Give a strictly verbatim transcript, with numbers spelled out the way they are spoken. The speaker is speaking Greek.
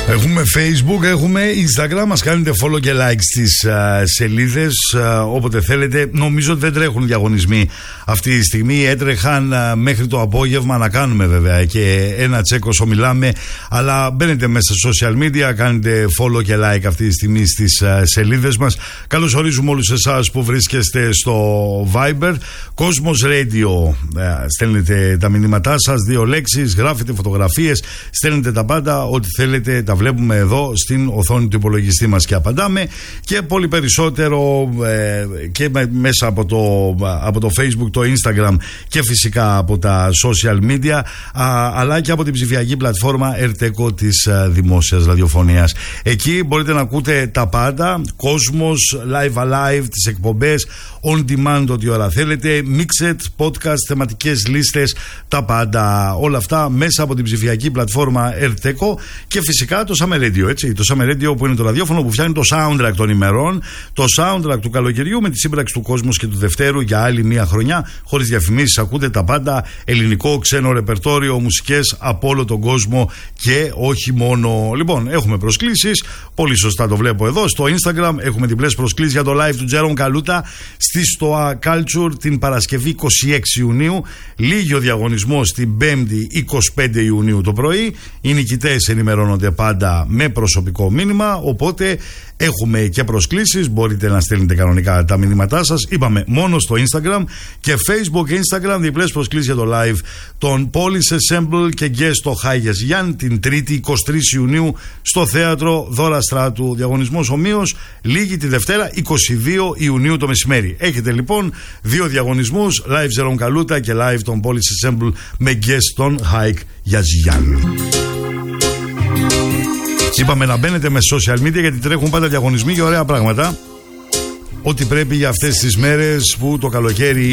Έχουμε Facebook, έχουμε Instagram. Μας κάνετε follow και like στις uh, σελίδες uh, όποτε θέλετε. Νομίζω ότι δεν τρέχουν διαγωνισμοί αυτή τη στιγμή. Έτρεχαν uh, μέχρι το απόγευμα, να κάνουμε βέβαια και ένα τσέκ όσο μιλάμε. Αλλά μπαίνετε μέσα στα social media, κάνετε follow και like αυτή τη στιγμή στις uh, σελίδες μας. Καλώς ορίζουμε όλους εσάς που βρίσκεστε στο Viber. Cosmos Radio, uh, στέλνετε τα μηνύματά σας, δύο λέξεις, γράφετε φωτογραφίες, στέλνετε τα πάντα, ό,τι θέλετε τα βλέπουμε εδώ στην οθόνη του υπολογιστή μας και απαντάμε, και πολύ περισσότερο ε, και με, μέσα από το, από το Facebook, το Instagram και φυσικά από τα social media, α, αλλά και από την ψηφιακή πλατφόρμα Ερτέκο της α, δημόσιας ραδιοφωνίας. Εκεί μπορείτε να ακούτε τα πάντα, Cosmos, Live Alive, τις εκπομπές on demand ό,τι ώρα θέλετε, mixed, podcast, θεματικές λίστες, τα πάντα, όλα αυτά μέσα από την ψηφιακή πλατφόρμα Ερτέκο, και φυσικά το Summer Radio, έτσι, το Summer Radio που είναι το ραδιόφωνο που φτιάχνει το soundtrack των ημερών, το soundtrack του καλοκαιριού με τη σύμπραξη του Κόσμου και του Δευτέρου για άλλη μία χρονιά, χωρίς διαφημίσεις, ακούτε τα πάντα, ελληνικό, ξένο ρεπερτόριο, μουσικές από όλο τον κόσμο και όχι μόνο. Λοιπόν, έχουμε προσκλήσεις, πολύ σωστά το βλέπω εδώ, στο Instagram έχουμε διπλές προσκλήσεις για το live του Τζέρομ Καλούτα στη Stoa Culture την Παρασκευή είκοσι έξι Ιουνίου, λίγη ο διαγωνισμός την Πέμπτη είκοσι πέντε Ιουνίου το πρωί. Οι νικητές ενημερώνονται πάντα με προσωπικό μήνυμα, οπότε έχουμε και προσκλήσεις, μπορείτε να στέλνετε κανονικά τα μηνύματά σας. Είπαμε μόνο στο Instagram και Facebook και Instagram, διπλές προσκλήσεις για το live των Police Assemble και Guest στο Χάγιας Γιάννη την Τρίτη είκοσι τρεις Ιουνίου στο Θέατρο Δώρα Στράτου. Διαγωνισμός ομοίως λίγη τη Δευτέρα είκοσι δύο Ιουνίου το μεσημέρι. Έχετε λοιπόν δύο διαγωνισμούς, live Ζερόν Καλούτα και live των Police Assemble με Guest στον Χάικ Γιάννη. Είπαμε να μπαίνετε με social media γιατί τρέχουν πάντα διαγωνισμοί για ωραία πράγματα. Ό,τι πρέπει για αυτές τις μέρες που το καλοκαίρι